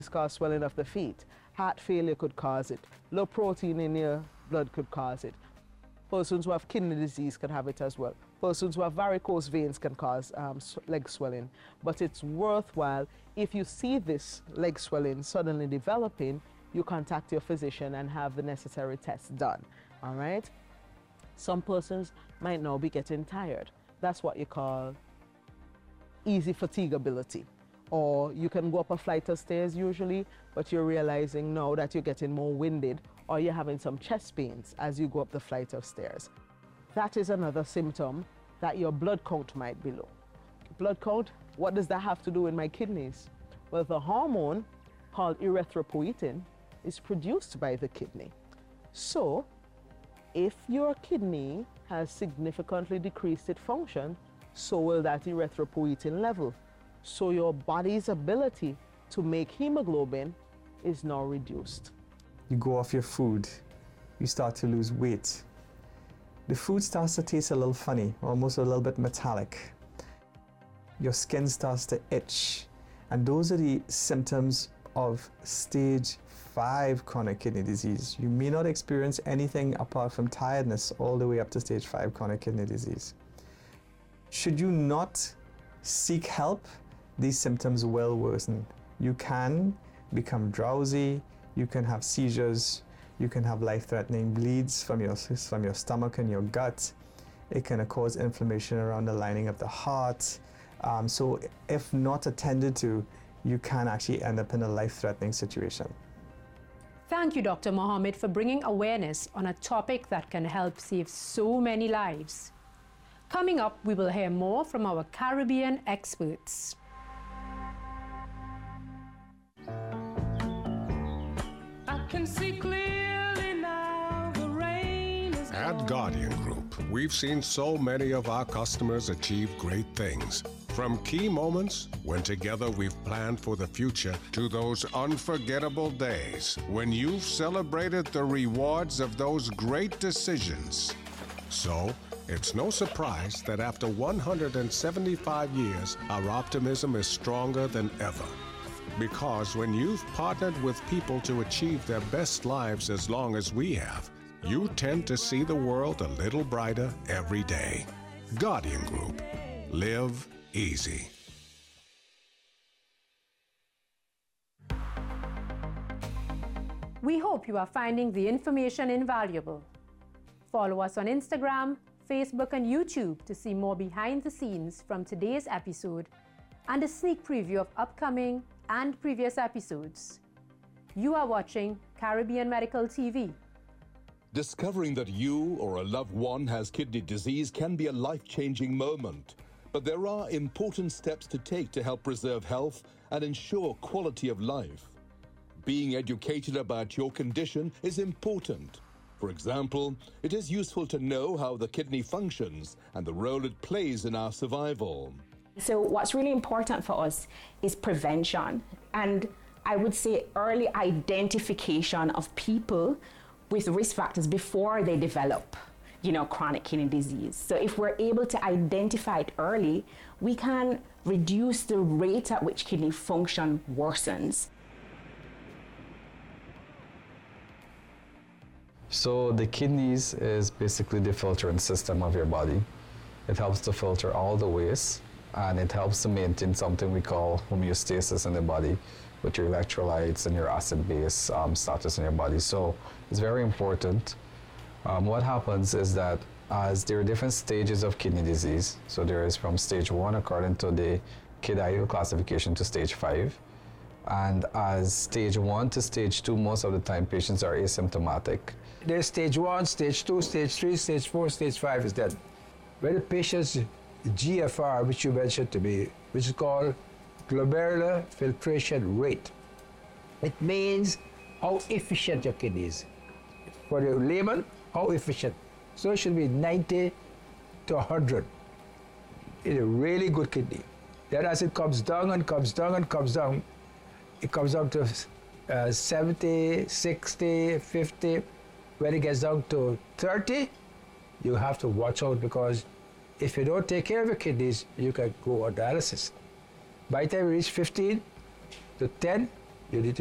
It's called swelling of the feet. Heart failure could cause it. Low protein in your blood could cause it. Persons who have kidney disease can have it as well. Persons who have varicose veins can cause leg swelling. But it's worthwhile, if you see this leg swelling suddenly developing, you contact your physician and have the necessary tests done, all right? Some persons might now be getting tired. That's what you call easy fatigability. Or you can go up a flight of stairs usually, but you're realizing now that you're getting more winded, or you're having some chest pains as you go up the flight of stairs. That is another symptom that your blood count might be low. Blood count, what does that have to do with my kidneys? Well, the hormone called erythropoietin is produced by the kidney. So, if your kidney has significantly decreased its function, so will that erythropoietin level. So your body's ability to make hemoglobin is now reduced. You go off your food, you start to lose weight. The food starts to taste a little funny, almost a little bit metallic. Your skin starts to itch. And those are the symptoms of stage 5 chronic kidney disease. You may not experience anything apart from tiredness all the way up to stage 5 chronic kidney disease. Should you not seek help, these symptoms will worsen. You can become drowsy, you can have seizures, you can have life-threatening bleeds from your stomach and your gut. It can cause inflammation around the lining of the heart. So if not attended to, you can actually end up in a life-threatening situation. Thank you, Dr. Mohammed, for bringing awareness on a topic that can help save so many lives. Coming up, we will hear more from our Caribbean experts. I can see clearly now the rain is At gone. Guardian Group, we've seen so many of our customers achieve great things. From key moments when together we've planned for the future to those unforgettable days when you've celebrated the rewards of those great decisions. So, it's no surprise that after 175 years, our optimism is stronger than ever. Because when you've partnered with people to achieve their best lives as long as we have, you tend to see the world a little brighter every day. Guardian Group. Live easy. We hope you are finding the information invaluable. Follow us on Instagram, Facebook, and YouTube to see more behind the scenes from today's episode and a sneak preview of upcoming and previous episodes. You are watching Caribbean Medical TV. Discovering that you or a loved one has kidney disease can be a life-changing moment, but there are important steps to take to help preserve health and ensure quality of life. Being educated about your condition is important. For example, it is useful to know how the kidney functions and the role it plays in our survival. So what's really important for us is prevention, and I would say early identification of people with risk factors before they develop, chronic kidney disease. So if we're able to identify it early, we can reduce the rate at which kidney function worsens. So the kidneys is basically the filtering system of your body. It helps to filter all the waste, and it helps to maintain something we call homeostasis in the body with your electrolytes and your acid-base status in your body. So it's very important. What happens is that as there are different stages of kidney disease, so there is from stage 1 according to the KID classification to stage 5. And as stage 1 to stage 2, most of the time patients are asymptomatic. There's stage 1, stage 2, stage 3, stage 4, stage 5 is dead. When the patient's GFR, which you mentioned to me, which is called glomerular filtration rate. It means how efficient your kidney is. For the layman, how efficient. So it should be 90 to 100 in a really good kidney. Then as it comes down and comes down and comes down, it comes down to 70, 60, 50. When it gets down to 30, you have to watch out, because if you don't take care of your kidneys, you can go on dialysis. By the time you reach 15 to 10, You need to